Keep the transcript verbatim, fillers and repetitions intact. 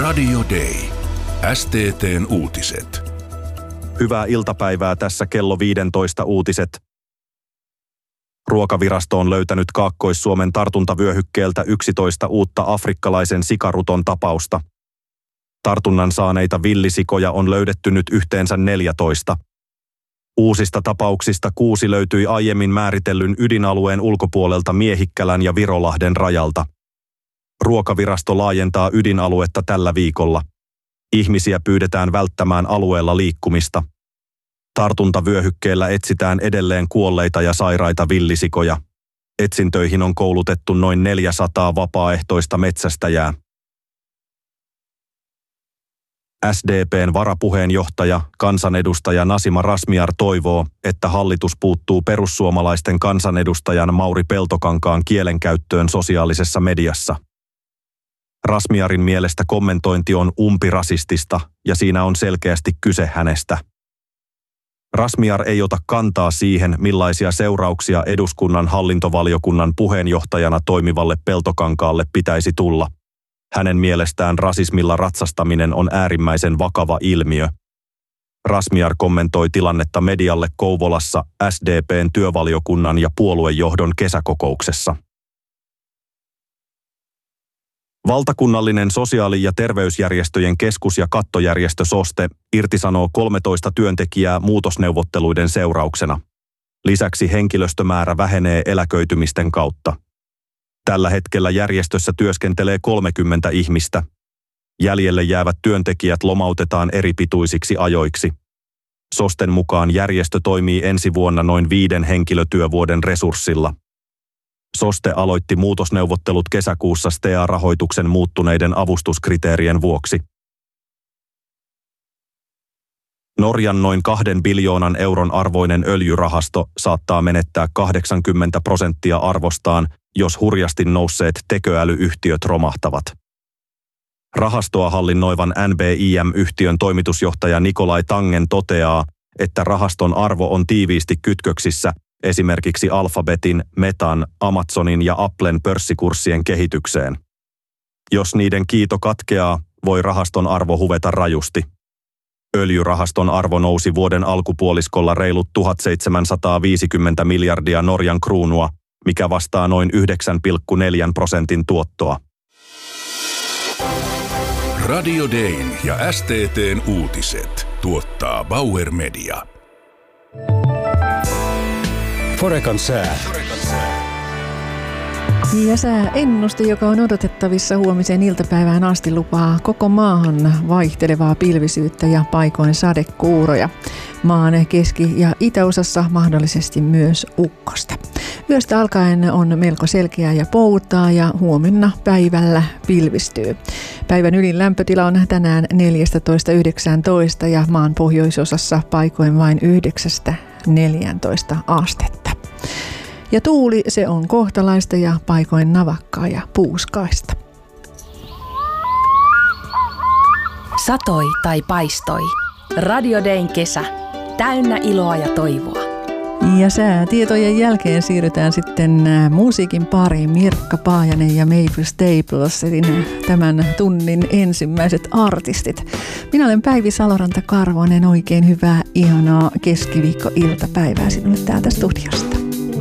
Radio Day. S T T:n uutiset. Hyvää iltapäivää, tässä kello viisitoista uutiset. Ruokavirasto on löytänyt Kaakkois-Suomen tartuntavyöhykkeeltä yksitoista uutta afrikkalaisen sikaruton tapausta. Tartunnan saaneita villisikoja on löydetty nyt yhteensä neljätoista. Uusista tapauksista kuusi löytyi aiemmin määritellyn ydinalueen ulkopuolelta Miehikkälän ja Virolahden rajalta. Ruokavirasto laajentaa ydinaluetta tällä viikolla. Ihmisiä pyydetään välttämään alueella liikkumista. Tartuntavyöhykkeellä etsitään edelleen kuolleita ja sairaita villisikoja. Etsintöihin on koulutettu noin neljäsataa vapaaehtoista metsästäjää. S D P:n varapuheenjohtaja, kansanedustaja Nasima Razmyar toivoo, että hallitus puuttuu perussuomalaisten kansanedustajan Mauri Peltokankaan kielenkäyttöön sosiaalisessa mediassa. Razmyarin mielestä kommentointi on umpirasistista ja siinä on selkeästi kyse hänestä. Razmyar ei ota kantaa siihen, millaisia seurauksia eduskunnan hallintovaliokunnan puheenjohtajana toimivalle Peltokankaalle pitäisi tulla. Hänen mielestään rasismilla ratsastaminen on äärimmäisen vakava ilmiö. Razmyar kommentoi tilannetta medialle Kouvolassa S D P:n työvaliokunnan ja puoluejohdon kesäkokouksessa. Valtakunnallinen sosiaali- ja terveysjärjestöjen keskus- ja kattojärjestö SOSTE irtisanoo kolmetoista työntekijää muutosneuvotteluiden seurauksena. Lisäksi henkilöstömäärä vähenee eläköitymisten kautta. Tällä hetkellä järjestössä työskentelee kolmekymmentä ihmistä. Jäljelle jäävät työntekijät lomautetaan eri pituisiksi ajoiksi. SOSTEn mukaan järjestö toimii ensi vuonna noin viiden henkilötyövuoden resurssilla. SOSTE aloitti muutosneuvottelut kesäkuussa S T A-rahoituksen muuttuneiden avustuskriteerien vuoksi. Norjan noin kahden biljoonan euron arvoinen öljyrahasto saattaa menettää kahdeksankymmentä prosenttia arvostaan, jos hurjasti nousseet tekoälyyhtiöt romahtavat. Rahastoa hallinnoivan N B I M-yhtiön toimitusjohtaja Nikolai Tangen toteaa, että rahaston arvo on tiiviisti kytköksissä esimerkiksi Alphabetin, Metan, Amazonin ja Applen pörssikurssien kehitykseen. Jos niiden kiito katkeaa, voi rahaston arvo huveta rajusti. Öljyrahaston arvo nousi vuoden alkupuoliskolla reilut tuhatseitsemänsataaviisikymmentä miljardia Norjan kruunua, mikä vastaa noin yhdeksän pilkku neljä prosentin tuottoa. Radio Dayn ja S T T:n uutiset tuottaa Bauer Media. Forecan sää. Ja sääennuste, joka on odotettavissa huomiseen iltapäivään asti, lupaa koko maahan vaihtelevaa pilvisyyttä ja paikoin sadekuuroja. Maan keski- ja itäosassa mahdollisesti myös ukkosta. Yöstä alkaen on melko selkeää ja poutaa ja huomenna päivällä pilvistyy. Päivän ylin lämpötila on tänään neljätoista yhdeksäntoista ja maan pohjoisosassa paikoin vain yhdeksästä neljääntoista astetta. Ja tuuli, se on kohtalaista ja paikoin navakkaa ja puuskaista. Satoi tai paistoi. Radio Dayn kesä. Täynnä iloa ja toivoa. Ja säätietojen jälkeen siirrytään sitten musiikin pariin. Mirkka Paajanen ja Maple Staplesin tämän tunnin ensimmäiset artistit. Minä olen Päivi Saloranta-Karvonen. Oikein hyvää, ihanaa keskiviikko-iltapäivää sinulle täältä studiosta.